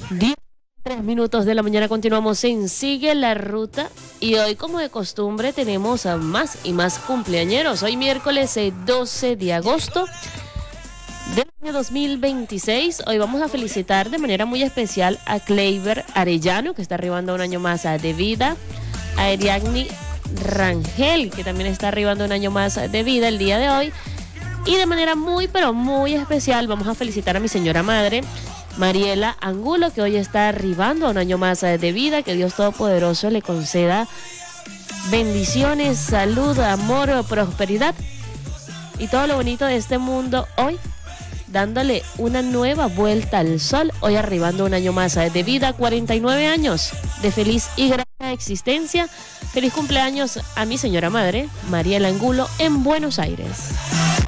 10:03 de la mañana continuamos en Sigue la Ruta y hoy, como de costumbre, tenemos a más y más cumpleañeros. Hoy miércoles 12 de agosto del año 2026. Hoy vamos a felicitar de manera muy especial a Kleiber Arellano, que está arribando un año más de vida, a Ariadne Rangel, que también está arribando un año más de vida el día de hoy, y de manera muy pero muy especial vamos a felicitar a mi señora madre, Mariela Angulo, que hoy está arribando a un año más de vida. Que Dios Todopoderoso le conceda bendiciones, salud, amor, prosperidad y todo lo bonito de este mundo hoy, dándole una nueva vuelta al sol, hoy arribando un año más de vida, 49 años de feliz y grata existencia. Feliz cumpleaños a mi señora madre, Mariela Angulo, en Buenos Aires.